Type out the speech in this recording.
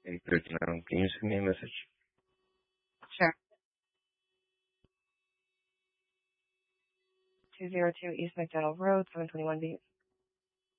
Hey, good now. Can you send me a message? Sure. 202 East McDonald Road, 721B.